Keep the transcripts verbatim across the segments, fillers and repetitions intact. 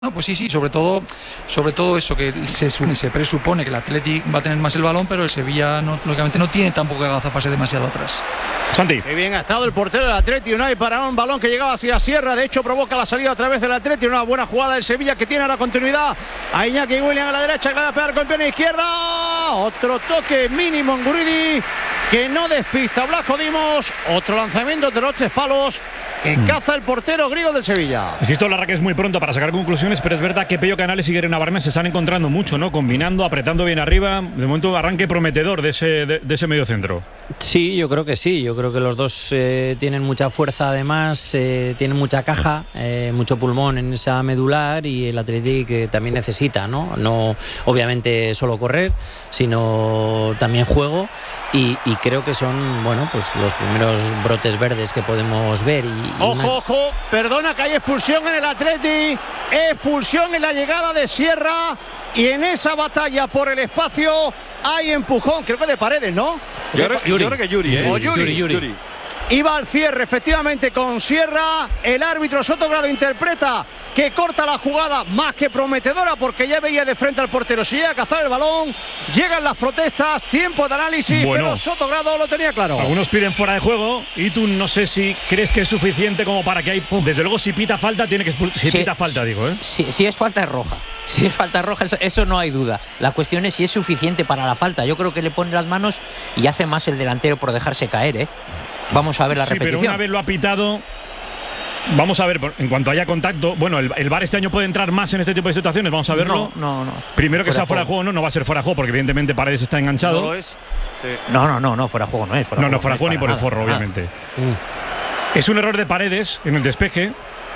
No, pues sí, sí, sobre todo, sobre todo eso, que se, se presupone que el Athletic va a tener más el balón, pero el Sevilla, no, lógicamente, no tiene tampoco que agazaparse demasiado atrás. Santi. Qué bien ha estado el portero del Athletic United para un balón que llegaba hacia Sierra. De hecho, provoca la salida a través del Athletic. Una buena jugada del Sevilla que tiene la continuidad. A Iñaki William a la derecha, que le va a pegar con pierna izquierda. Otro toque mínimo en Guridi, que no despista Blasco Dimos. Otro lanzamiento de los tres palos que mm. caza el portero griego del Sevilla. Insisto, la que es muy pronto para sacar conclusiones, pero es verdad que Pello Canales y Guerrero Navarrete se están encontrando mucho, ¿no? Combinando, apretando bien arriba. De momento, arranque prometedor de ese, de, de ese medio centro. Sí, yo creo que sí. Yo creo que los dos eh, tienen mucha fuerza, además, eh, tienen mucha caja, eh, mucho pulmón en esa medular, y el Athletic eh, también necesita, ¿no? No, obviamente, solo correr, sino también juego. Y, y creo que son, bueno, pues los primeros brotes verdes que podemos ver. Y, y ojo, una... ojo, perdona que hay expulsión en el Athletic, expulsión en la llegada de Sierra, y en esa batalla por el espacio hay empujón, creo que de Paredes, ¿no? Yo creo, yo creo que Yuri, ¿eh? O Yuri. Yuri, Yuri. Iba al cierre efectivamente con Sierra. El árbitro Sotogrado interpreta que corta la jugada, más que prometedora, porque ya veía de frente al portero. Si llega a cazar el balón, llegan las protestas, tiempo de análisis, bueno, pero Sotogrado lo tenía claro. Algunos piden fuera de juego y tú no sé si crees que es suficiente como para que hay... Desde luego, si pita falta, tiene que expulsar. Si sí, pita falta, digo, ¿eh? Si, si es falta, es roja. Si es falta roja, eso, eso no hay duda. La cuestión es si es suficiente para la falta. Yo creo que le pone las manos y hace más el delantero por dejarse caer, ¿eh? Vamos a ver la sí, repetición. Pero una vez lo ha pitado, vamos a ver, en cuanto haya contacto. Bueno, el, el V A R este año puede entrar más en este tipo de situaciones, vamos a verlo. No, no, no. Primero que fuera sea fuera de juego, no, no va a ser fuera de juego, porque evidentemente Paredes está enganchado. No lo es. Sí. No, no, no, no, fuera de juego no es. Fuera no, juego, no, fuera de juego ni por nada, el forro, nada. obviamente. Mm. Es un error de Paredes en el despeje.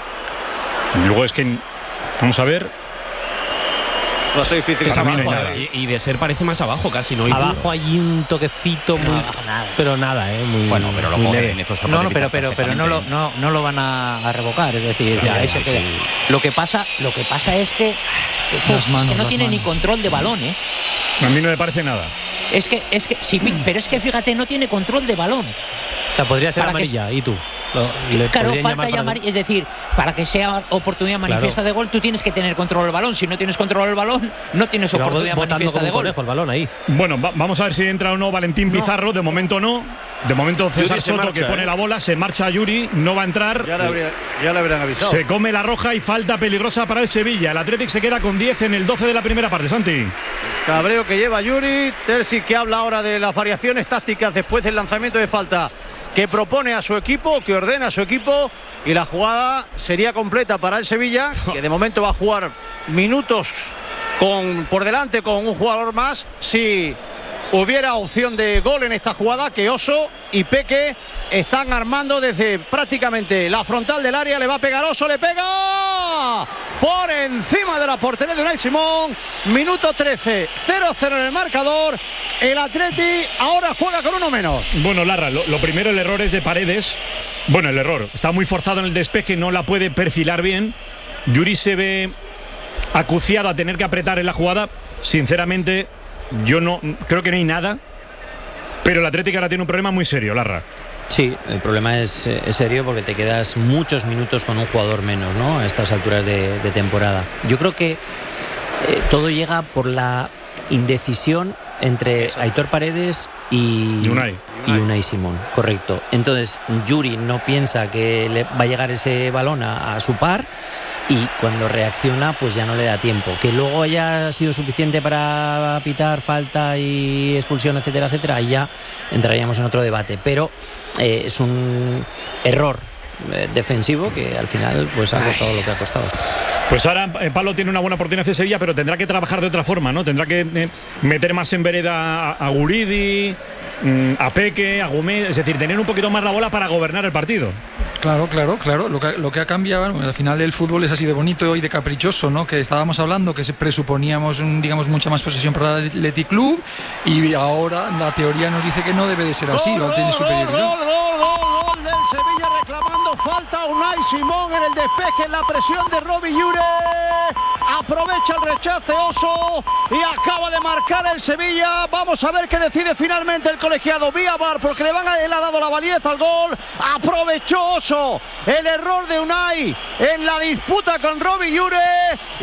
Y luego es que, vamos a ver. Va a ser difícil. Es abajo, no y, y de ser parece más abajo casi, ¿no? Abajo hay un toquecito muy, no, nada. pero nada, ¿eh? Muy, bueno, pero lo cogen estos. No, no, pero, pero, pero no, lo, no, no lo van a, a revocar, es decir, ya, eso que, lo que pasa, lo que pasa es que, pues, manos, es que no tiene manos. ni control de balón, ¿eh? A mí no me parece nada. Es que, es que, sí, pero es que fíjate, no tiene control de balón. O sea, podría ser para amarilla, que, ¿y tú? Lo, claro, falta ya amarilla, es decir, para que sea oportunidad manifiesta claro. de gol, tú tienes que tener control del balón. Si no tienes control del balón, no tienes pero oportunidad manifiesta de gol. Conejo, el balón ahí. Bueno, va, vamos a ver si entra o no Valentín no. Pizarro. De momento no. De momento César Soto, marcha, que pone ¿eh? la bola, se marcha a Yuri, no va a entrar. Ya le, habría, ya le habrían avisado. Se come la roja y falta peligrosa para el Sevilla. El Athletic se queda con diez en el doce de la primera parte, Santi. Cabreo que lleva Yuri. Terzi, que habla ahora de las variaciones tácticas después del lanzamiento de falta que propone a su equipo, que ordena a su equipo, y la jugada sería completa para el Sevilla, que de momento va a jugar minutos con, por delante con un jugador más. Si hubiera opción de gol en esta jugada, que Oso y Peque están armando desde prácticamente la frontal del área. Le va a pegar Oso, le pega por encima de la portería de Unai Simón. Minuto trece, cero cero en el marcador. El Athletic ahora juega con uno menos. Bueno, Larra, lo, lo primero, el error es de Paredes. Bueno, el error, está muy forzado en el despeje, no la puede perfilar bien. Yuri se ve acuciado a tener que apretar en la jugada. Sinceramente, yo no creo que no hay nada. Pero el Athletic ahora tiene un problema muy serio, Larra. Sí, el problema es, es serio porque te quedas muchos minutos con un jugador menos, ¿no? A estas alturas de, de temporada. Yo creo que eh, todo llega por la indecisión entre Aitor Paredes y Unai. y Unai Simón, correcto. Entonces Yuri no piensa que le va a llegar ese balón a, a su par, y cuando reacciona pues ya no le da tiempo. Que luego haya sido suficiente para pitar falta y expulsión, etcétera, etcétera, ahí ya entraríamos en otro debate, pero eh, es un error eh, defensivo que al final pues ha costado lo que ha costado. Pues ahora eh, Pablo tiene una buena oportunidad de Sevilla, pero tendrá que trabajar de otra forma, ¿no? Tendrá que eh, meter más en vereda a, a Guridi, mmm, a Peque, a Gómez, es decir, tener un poquito más la bola para gobernar el partido. Claro, claro, claro. Lo que, lo que ha cambiado, bueno, al final el fútbol es así de bonito y de caprichoso, ¿no? Que estábamos hablando que presuponíamos, un, digamos, mucha más posesión para el Athletic Club, y ahora la teoría nos dice que no debe de ser así, gol, no tiene superioridad. Gol, gol, gol, gol del Sevilla reclamando falta. Unai Simón en el despeje, en la presión de Robbie Llure. aprovecha el rechace Oso y acaba de marcar el Sevilla. Vamos a ver qué decide finalmente el colegiado vía V A R, porque le van a, él ha dado la validez al gol. Aprovechó Oso el error de Unai en la disputa con Robbie Llure.